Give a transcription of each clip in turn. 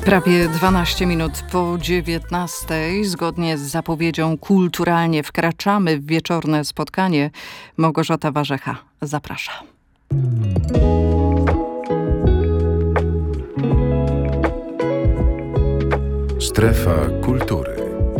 Prawie 12 minut po 19. Zgodnie z zapowiedzią kulturalnie wkraczamy w wieczorne spotkanie. Małgorzata Warzecha zaprasza. Strefa kultury.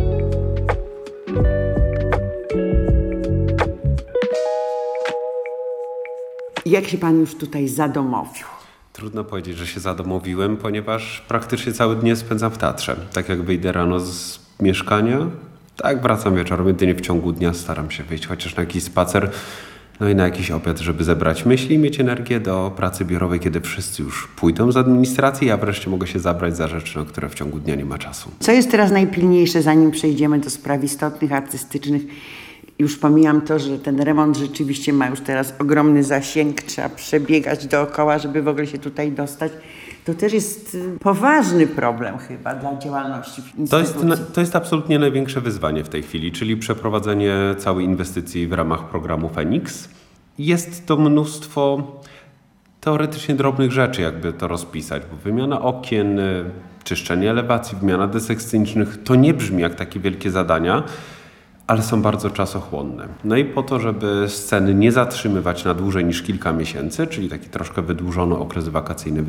Jak się pan już tutaj zadomowił? Trudno powiedzieć, że się zadomowiłem, ponieważ praktycznie cały dzień spędzam w teatrze. Tak jak wyjdę rano z mieszkania, tak wracam wieczorem. Jedynie w ciągu dnia staram się wyjść chociaż na jakiś spacer, no i na jakiś obiad, żeby zebrać myśli i mieć energię do pracy biurowej, kiedy wszyscy już pójdą z administracji, ja wreszcie mogę się zabrać za rzeczy, na które w ciągu dnia nie ma czasu. Co jest teraz najpilniejsze, zanim przejdziemy do spraw istotnych, artystycznych? Już pomijam to, że ten remont rzeczywiście ma już teraz ogromny zasięg, trzeba przebiegać dookoła, żeby w ogóle się tutaj dostać. To też jest poważny problem chyba dla działalności instytucji. To jest absolutnie największe wyzwanie w tej chwili, czyli przeprowadzenie całej inwestycji w ramach programu Feniks. Jest to mnóstwo teoretycznie drobnych rzeczy, jakby to rozpisać, bo wymiana okien, czyszczenie elewacji, wymiana desek scenicznych, to nie brzmi jak takie wielkie zadania, ale są bardzo czasochłonne. No i po to, żeby sceny nie zatrzymywać na dłużej niż kilka miesięcy, czyli taki troszkę wydłużony okres wakacyjny w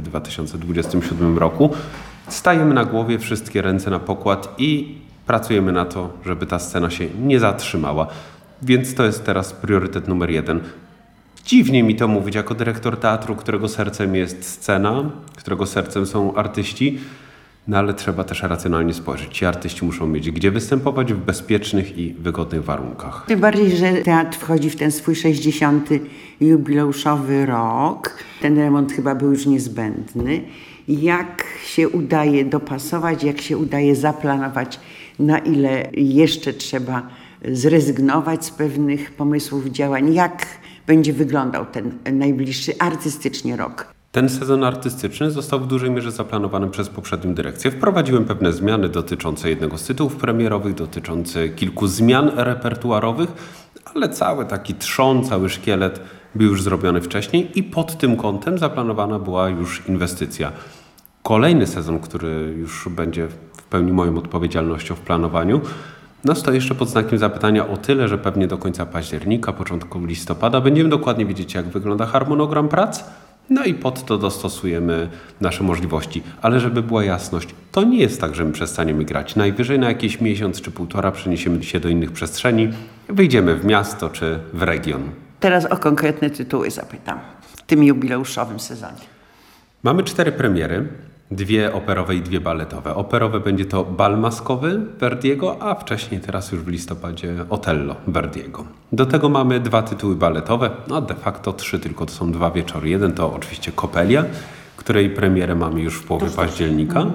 2027 roku, stajemy na głowie, wszystkie ręce na pokład i pracujemy na to, żeby ta scena się nie zatrzymała. Więc to jest teraz priorytet numer 1. Dziwnie mi to mówić jako dyrektor teatru, którego sercem jest scena, którego sercem są artyści, no ale trzeba też racjonalnie spojrzeć. Ci artyści muszą mieć gdzie występować w bezpiecznych i wygodnych warunkach. Tym bardziej, że teatr wchodzi w ten swój 60. jubileuszowy rok. Ten remont chyba był już niezbędny. Jak się udaje dopasować, jak się udaje zaplanować, na ile jeszcze trzeba zrezygnować z pewnych pomysłów działań? Jak będzie wyglądał ten najbliższy artystycznie rok? Ten sezon artystyczny został w dużej mierze zaplanowany przez poprzednią dyrekcję. Wprowadziłem pewne zmiany dotyczące jednego z tytułów premierowych, dotyczące kilku zmian repertuarowych, ale cały taki trzon, cały szkielet był już zrobiony wcześniej i pod tym kątem zaplanowana była już inwestycja. Kolejny sezon, który już będzie w pełni moją odpowiedzialnością w planowaniu, no stoi jeszcze pod znakiem zapytania o tyle, że pewnie do końca października, początku listopada będziemy dokładnie wiedzieć, jak wygląda harmonogram prac. No i pod to dostosujemy nasze możliwości. Ale żeby była jasność, to nie jest tak, że my przestaniemy grać. Najwyżej na jakiś miesiąc czy półtora przeniesiemy się do innych przestrzeni, wyjdziemy w miasto czy w region. Teraz o konkretne tytuły zapytam w tym jubileuszowym sezonie. Mamy 4 premiery. 2 operowe i 2 baletowe. Operowe będzie to Bal Maskowy Verdiego, a wcześniej teraz już w listopadzie Otello Verdiego. Do tego mamy 2 tytuły baletowe, no de facto 3, tylko to są 2 wieczory. Jeden to oczywiście Coppelia, której premierę mamy już w połowie października.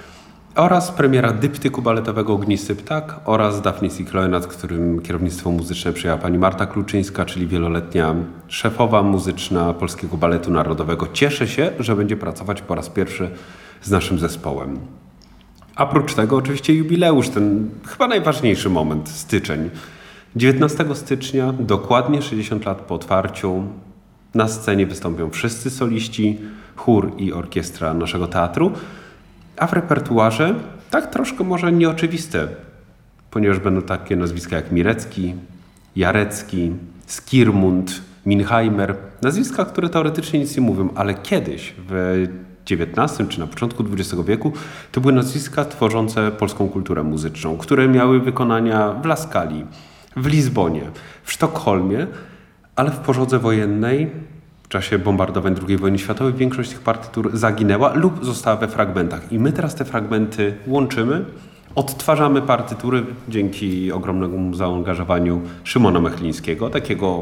Oraz premiera dyptyku baletowego Ognisty Ptak oraz Daphnis i Chloe, nad którym kierownictwo muzyczne przyjęła pani Marta Kluczyńska, czyli wieloletnia szefowa muzyczna Polskiego Baletu Narodowego. Cieszę się, że będzie pracować po raz pierwszy z naszym zespołem. A prócz tego oczywiście jubileusz, ten chyba najważniejszy moment, styczeń. 19 stycznia, dokładnie 60 lat po otwarciu, na scenie wystąpią wszyscy soliści, chór i orkiestra naszego teatru. A w repertuarze tak troszkę może nieoczywiste, ponieważ będą takie nazwiska jak Mirecki, Jarecki, Skirmund, Minheimer. Nazwiska, które teoretycznie nic nie mówią, ale kiedyś w XIX czy na początku XX wieku to były nazwiska tworzące polską kulturę muzyczną, które miały wykonania w Laskali, w Lizbonie, w Sztokholmie, ale w porządze wojennej w czasie bombardowań II wojny światowej większość tych partytur zaginęła lub została we fragmentach. I my teraz te fragmenty łączymy, odtwarzamy partytury dzięki ogromnemu zaangażowaniu Szymona Mechlińskiego, takiego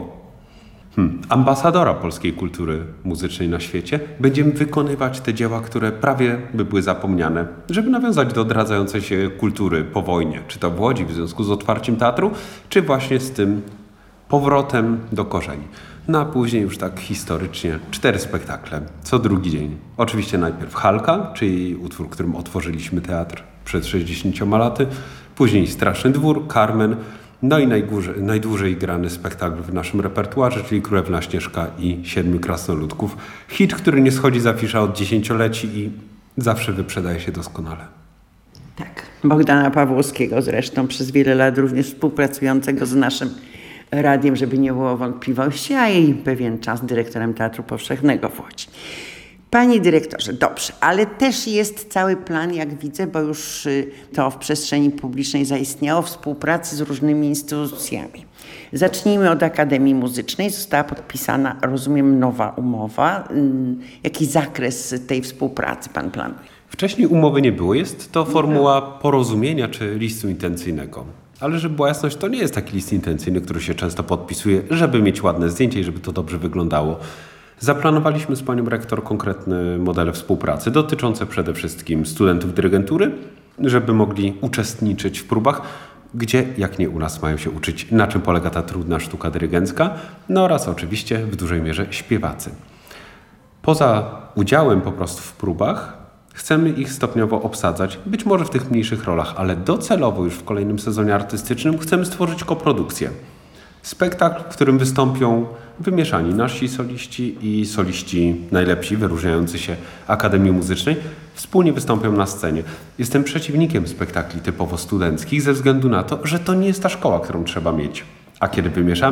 ambasadora polskiej kultury muzycznej na świecie. Będziemy wykonywać te dzieła, które prawie by były zapomniane, żeby nawiązać do odradzającej się kultury po wojnie. Czy to w Łodzi w związku z otwarciem teatru, czy właśnie z tym powrotem do korzeni. No a później już tak historycznie 4 spektakle, co drugi dzień. Oczywiście najpierw Halka, czyli utwór, którym otworzyliśmy teatr przed 60 laty. Później Straszny Dwór, Carmen, no i najdłużej grany spektakl w naszym repertuarze, czyli Królewna Śnieżka i 7 krasnoludków. Hit, który nie schodzi z afisza od 10-leci i zawsze wyprzedaje się doskonale. Tak, Bogdana Pawłowskiego zresztą przez wiele lat również współpracującego z naszym radiem, żeby nie było wątpliwości, a jej pewien czas dyrektorem Teatru Powszechnego w Łodzi. Panie dyrektorze, dobrze, ale też jest cały plan, jak widzę, bo już to w przestrzeni publicznej zaistniało, współpracy z różnymi instytucjami. Zacznijmy od Akademii Muzycznej. Została podpisana, rozumiem, nowa umowa. Jaki zakres tej współpracy pan planuje? Wcześniej umowy nie było. Jest to formuła porozumienia czy listu intencyjnego. Ale żeby była jasność, to nie jest taki list intencyjny, który się często podpisuje, żeby mieć ładne zdjęcie i żeby to dobrze wyglądało. Zaplanowaliśmy z panią rektor konkretne modele współpracy dotyczące przede wszystkim studentów dyrygentury, żeby mogli uczestniczyć w próbach, gdzie, jak nie u nas, mają się uczyć, na czym polega ta trudna sztuka dyrygencka, no oraz oczywiście w dużej mierze śpiewacy. Poza udziałem po prostu w próbach, chcemy ich stopniowo obsadzać, być może w tych mniejszych rolach, ale docelowo już w kolejnym sezonie artystycznym chcemy stworzyć koprodukcję. Spektakl, w którym wystąpią wymieszani nasi soliści i soliści najlepsi, wyróżniający się Akademii Muzycznej, wspólnie wystąpią na scenie. Jestem przeciwnikiem spektakli typowo studenckich ze względu na to, że to nie jest ta szkoła, którą trzeba mieć. A kiedy wymieszamy